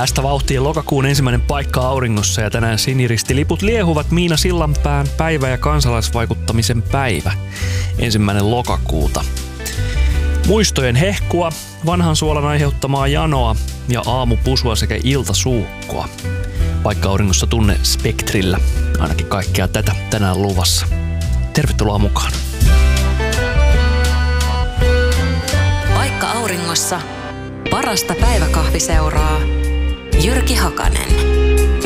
Tästä vauhtiin lokakuun ensimmäinen paikka auringossa ja tänään siniristiliput liehuvat Miina Sillanpään päivä ja kansalaisvaikuttamisen päivä 1. lokakuuta. Muistojen hehkua, vanhan suolan aiheuttamaa janoa ja aamupusua sekä iltasuukkoa. Paikka auringossa tunne spektrillä. Ainakin kaikkea tätä tänään luvassa. Tervetuloa mukaan. Paikka auringossa. Parasta päiväkahviseuraa. Jyrki Hakanen.